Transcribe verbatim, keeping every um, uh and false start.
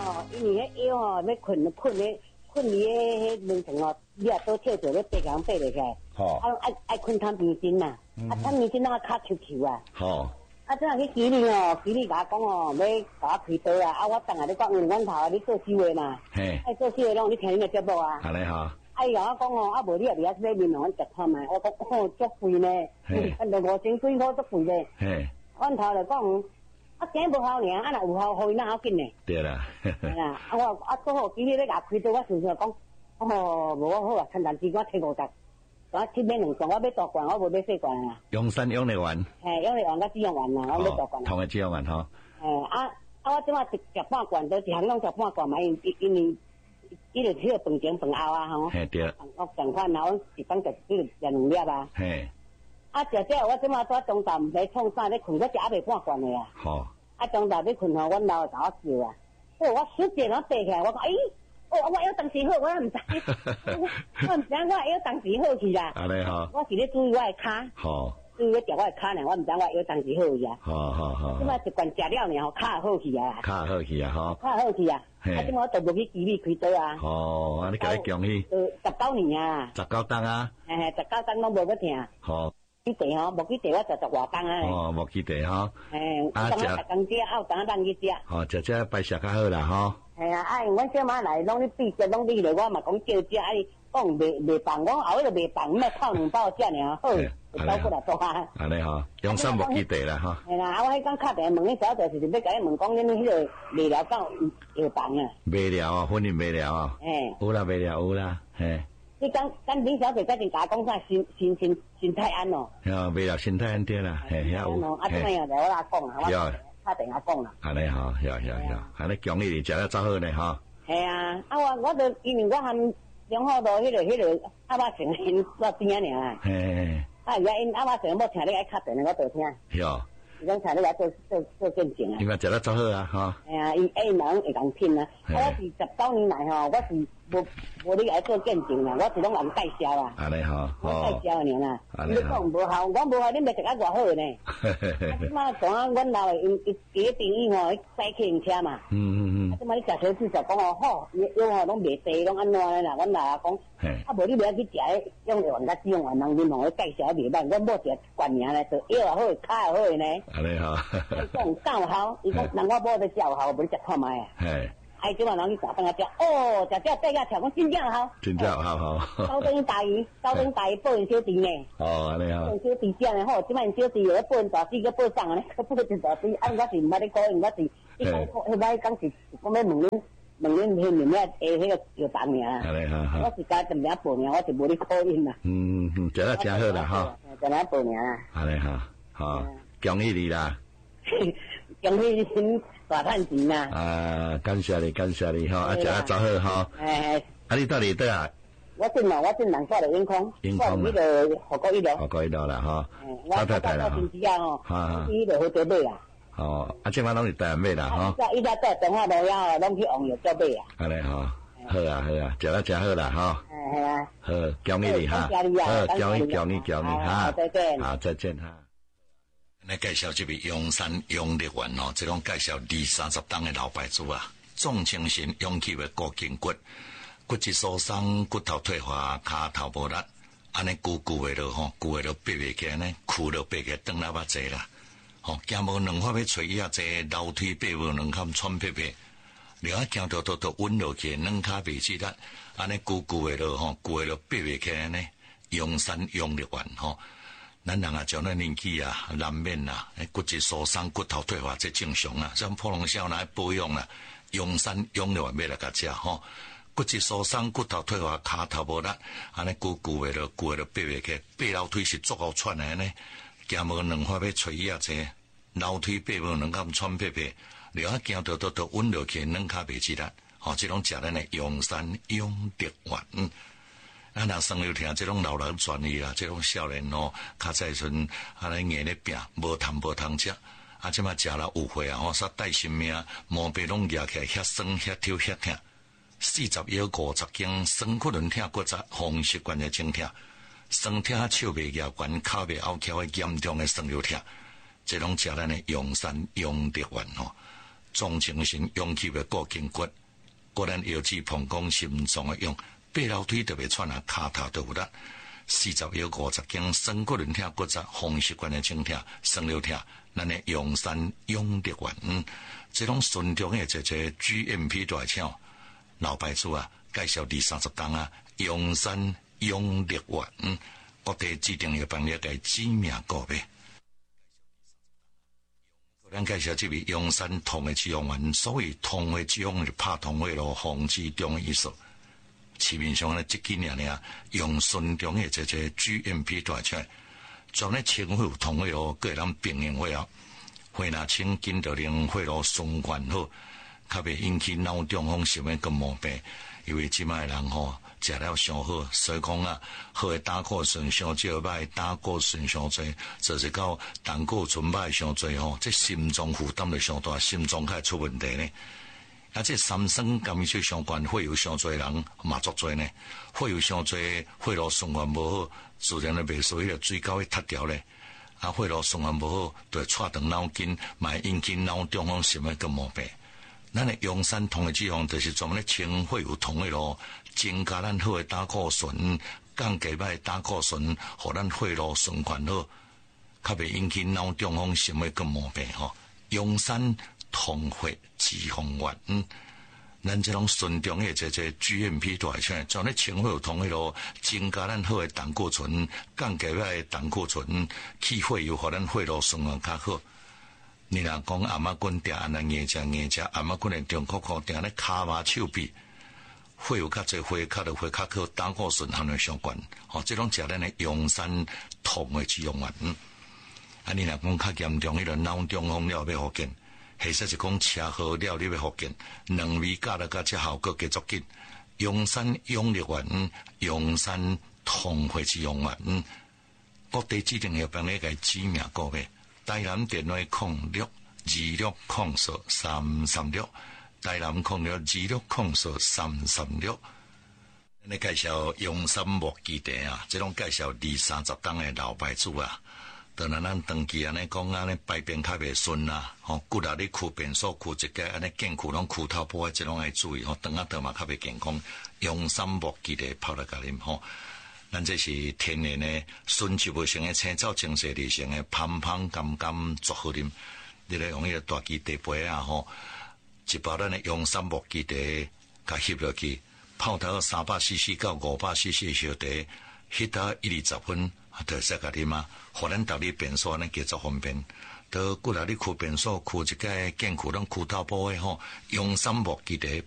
吼，因为迄药吼要困困咧困伫迄迄眠床哦，你若倒跳着咧爬墙爬落起来， 吼， 啊爱爱困探面筋呐，啊探面筋那个骹抽抽啊， 吼， 啊这样去吉利哦，吉利甲我讲哦，要甲我开刀啊，啊我等下你讲因为阮头你做收的嘛， 嘿， 爱做收的拢你听恁个节目啊， 安尼吼。 啊伊甲我讲哦，啊无你也伫遐买面容食看卖，我讲哦足贵呢，看到五千几箍足贵呢， 嘿， 阮头就讲。啊，惊无效尔，啊，若有效，互伊哪好紧呢？ 对啦， 系啦，啊我啊做好，今日咧甲开刀，我想想讲，哦，无我好啊，趁单钱我摕五十，我七买两罐，我要大罐，我无买细罐啊。 用山用力丸， 嘿，用力丸甲止痒丸啦，我要大罐。 同个止痒丸吼。 嘿，啊啊，我即马食食半罐，都一项拢食半罐嘛，因因为伊就迄个饭前饭后啊吼。 嘿对。 我共款啊，我一般食迄个食两粒啊。 嘿。 啊，食这我即马在中昼毋知创啥咧困，我食还袂半罐的啊。 好。啊， 中昼要困吼，阮老甲我叫啊，哦，我使劲我爬起来，我讲，诶，哦，我腰当时好，我也毋知，我毋知我腰当时好去啦。 安尼吼。我是咧注意我的骹。 好。 注意咧调我的骹呢，我毋知我腰当时好去啊。 好好好。即摆一罐食了呢，吼，骹好去啊。 骹好去啊，吼。骹好去啊。啊，即摆我都无去基里开刀啊。 哦，啊，你甲你恭喜。 呃，十九年啊。 十九档啊。 嘿嘿，十九档拢无要听。 好。 去地吼，无去地我就十外档啊。 哦，无去地吼。 嘿，啊，食。逐工食，啊，有当当去食。 哦，食这白食较好啦，吼。 系啊，啊，阮小妈来，拢咧比食，拢比咧，我嘛讲叫食，啊，讲袂袂放，我后尾就袂放，咩泡两包食尔，好，就走过来做啊。 安尼吼，用心无记地啦，吼。 系啦，啊，我迄讲敲电话问迄小姐，就是要甲伊问讲，恁迄个未了到有放啊？ 未了啊，婚姻未了啊。 嘿。 有啦，未了有啦，嘿。 你讲讲林小姐最近甲我讲啥新新新新泰安哦？ 啊，未了新泰安对啦，嘿，遐有。 啊，怎么样？我来讲啊，我敲电话讲啦。 安尼吼，遐遐遐，安尼恭喜你食了走好呢，吼。 系啊，啊我我就因为我含两号路迄个迄个阿爸成因我知影尔。嘿嘿嘿。啊，而家因阿爸成要请你来敲电话，我就听。是哦。伊讲请你来做做做见证啊。 因为食了走好啊，吼。系啊，伊诶人会共拼啊。我是十九年来吼，我是无无你来做见证啦，我是拢人介绍啦。安尼吼，我介绍尔啦。你讲无效，我无效，你咪食啊偌好呢。嘿嘿嘿。即马讲啊，阮老诶因伊伊朋友吼，载客人车嘛。嗯嗯嗯。啊，即马你食小至少讲哦，好，药吼拢袂低，拢安怎咧啦？阮老阿讲，啊无你袂去食迄用力丸甲止痒丸，人恁同伊介绍袂歹，我某食罐名咧，做药也好，骹也好呢。安尼吼。伊讲够效，伊讲人我某在食有效，无你食看卖啊。嘿。哎，即晚人去食饭啊食，哦，食这这个条讲真正好，真正好好。高等大鱼，高等大鱼报因小弟呢。哦，安尼啊。报因小弟食呢好，即晚小弟有报因大弟，个报上呢，个报因大弟，啊，我是毋捌咧讲，因我是，伊讲迄摆讲是，讲要问恁，问恁迄面咧诶，迄个有档名。安尼好好。我是家阵名报名，我是无咧考因啦。嗯嗯，食了真好啦哈。就来报名啦。安尼哈，好，恭喜你啦。恭喜恁大赚钱啦！啊，感谢你，感谢你吼，啊，食啊走好吼。哎，啊，你到底倒啊？我进咯，我进南下的永康，永康那个何国一楼，何国一楼啦哈。老太太啦哈。哈哈。伊就好多买啦。哦，啊，即摆拢是台湾买啦哈。伊在在电话路遐，拢去网友做买啊。安尼吼，好啊好啊，食了真好啦哈。哎系啊。好，恭喜你哈。好，恭喜恭喜恭喜哈。再见。好，再见哈。来介绍这位阳山阳力丸哦，这种介绍二三十档的老牌子啊，重精神勇气的骨筋骨，骨质疏松、骨头退化、骹头无力，安尼久久的咯吼，久的咯爬袂起来呢，苦了爬起来，转来把坐啦，吼，行无两法要找伊啊坐，楼梯爬无两坎喘撇撇，了啊行到到到稳落去，两骹袂起力，安尼久久的咯吼，久的咯爬袂起来呢，阳山阳力丸吼。咱人啊，将咱年纪啊，难免啊，骨质疏松、骨头退化，这正常啊。像普通少来保养啦，阳山阳力丸要来甲食吼。骨质疏松、骨头退化、骹头无力，安尼久久的咯，久的咯爬袂起，爬楼梯是足够喘的呢。行无两法要找伊啊坐，楼梯爬无两坎喘撇撇，了啊行到到到稳落去，两骹袂起力。吼，这种食咱的阳山阳力丸。嗯啊，若生了听这种老人传语啦，这种少年哦，较早阵安尼硬咧拼，无谈无通食，啊，即马食了有血啊，吼，煞带性命，毛病拢压起来，遐酸遐抽遐疼，四十腰五十斤，酸可能疼骨折，风湿关节症疼，酸疼手袂夹关，骹袂拗翘的严重的酸了疼，这种食咱的阳山阳力丸吼， 总精神勇气的固筋骨，果然腰子膀胱心脏的用，八楼腿特别喘啊，骹头都有力。四十腰五十斤，酸骨轮疼、骨折、风湿关的症疼、酸瘤疼，咱的阳山永力丸，嗯，这种顺中的这这 G M P 大枪，老白主啊，介绍第三十档啊，阳山永力丸，嗯，各地指定要帮你个知名个别。咱介绍这位阳山通的脂肪丸，所谓通的脂肪是怕通的咯，防止中的意思。市面上咧，这几年咧，用顺中的这这 G M P 大枪，专咧清血通的咯，个人病人会啊，血若清，筋道灵，血路循环好，较袂引起脑中风什么个毛病。因为即卖人吼食了上好，所以讲啊，好的胆固醇上少，歹胆固醇上侪，就是到胆固醇歹上侪吼，这心脏负担就上大，心脏开出问题呢。啊，这三酸甘油相关，会有上侪人嘛足侪呢，会有上侪血路循环无好，自然咧袂属于水沟去塌掉咧。啊，血路循环无好，就会错动脑筋，嘛会引起脑中风什么个毛病。咱的阳山通的脂肪就是专门咧清血有通的咯，增加咱好的胆固醇，降低歹胆固醇，互咱血路循环好，较袂引起脑中风什么个毛病吼。阳山通血脂肪丸，嗯，咱这种顺中的这这 G M P 大枪，专咧清血有通的咯，增加咱好的胆固醇，降低歹胆固醇，去血又互咱血路循环较好。你若讲阿妈棍定安尼硬食硬食，阿妈棍的中国口定咧骹麻手臂，血有较侪血较着血较好，胆固醇含量相关。吼、哦，这种食咱的阳山通的脂肪丸。嗯，啊，你若讲较严重，迄个脑中风了要复健，或者是讲车祸了你要复健，两味加了加这效果加足紧。阳山永力丸，阳山通血脂肪丸，嗯，各地指定要帮你个知名个别。台南电话空六二六空数三三六，台南空六二六空数三三六。你介绍阳山木基地啊，这种介绍二三十档的老牌子啊，当然咱长期安尼讲安尼排便较袂顺啊，吼，骨力你裤便所裤一个安尼健裤拢裤头部的这种爱注意吼，长啊长嘛较袂健康。阳山木基地泡来甲啉吼。咱这是天然的纯植物性的青草精细粒性的香香甘甘足好啉。你来用迄个大支茶杯啊吼，一包咱的阳山木基茶，甲翕落去，泡到三百 C C 到五百 C C 小茶，翕到一二十分，就使甲啉啊。互咱逐日便所呢，加足方便。都过来你裤便所裤一个健裤拢裤头部的吼，阳山木基茶